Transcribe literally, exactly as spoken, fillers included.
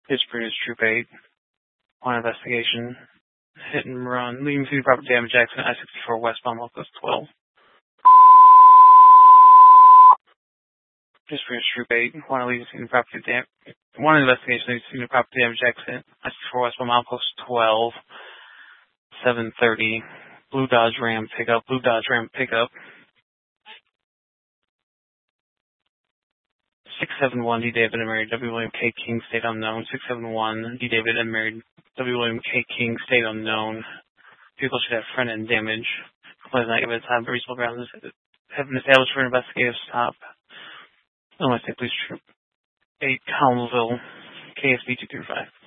Pittsburgh is Troop eight. On investigation. Hit and run. Leading to property damage accident. I sixty-four westbound Locust twelve. Pittsburgh is Troop eight. Want to leave to property damage. One investigation leads to property damage accident. I sixty-four westbound Locust twelve. seven thirty. Blue Dodge Ram pickup. Blue Dodge Ram pickup. six seven one D David and married W. William K. King, state unknown. six seven one D David and married W. William K. King, state unknown. Vehicle should have front end damage. Complaint not given time for reasonable grounds have been established for an investigative stop. Illinois State Police Troop eight, Collinsville, K S B two three five.